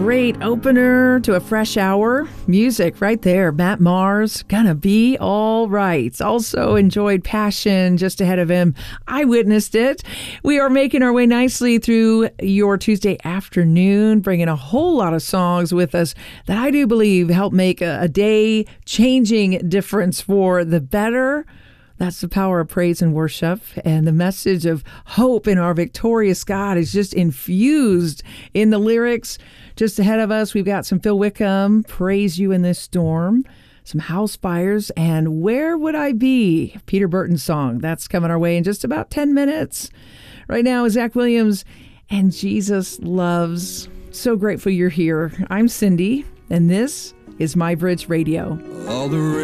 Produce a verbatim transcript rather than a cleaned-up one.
great opener to a fresh hour. Music right there. Matt Mars, Gonna Be All Right. Also enjoyed Passion just ahead of him. I witnessed it. We are making our way nicely through your Tuesday afternoon, bringing a whole lot of songs with us that I do believe help make a, a day-changing difference for the better. That's the power of praise and worship. And the message of hope in our victorious God is just infused in the lyrics. Just ahead of us, we've got some Phil Wickham, Praise You in This Storm, some House Fires, and Where Would I Be? Peter Burton's song. That's coming our way in just about ten minutes. Right now is Zach Williams and Jesus Loves. So grateful you're here. I'm Cindy, and this is My Bridge Radio. All the